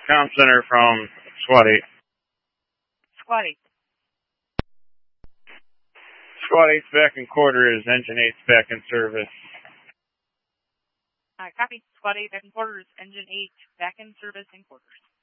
Comm Center from Squad 8. Squad 8. Squad 8's back in quarters. Engine 8's back in service. Copy. Squad 8 back in quarters. Engine 8 back in service in quarters.